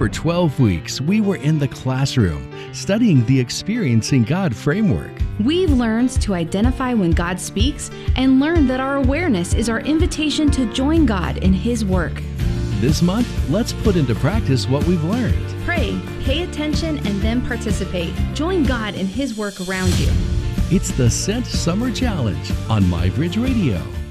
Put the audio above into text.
For 12 weeks, we were in the classroom studying the Experiencing God framework. We've learned to identify when God speaks and learn that our awareness is our invitation to join God in His work. This month, let's put into practice what we've learned. Pray, pay attention, and then participate. Join God in His work around you. It's the Sent Summer Challenge on MyBridge Radio.